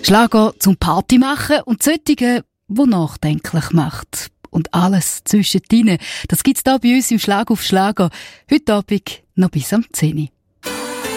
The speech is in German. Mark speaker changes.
Speaker 1: Schlager zum Party machen und solche, wo nachdenklich macht. Und alles zwischendrin. Das gibt's da bei uns im Schlag auf Schlager. Heute Abend noch bis am 10 Uhr.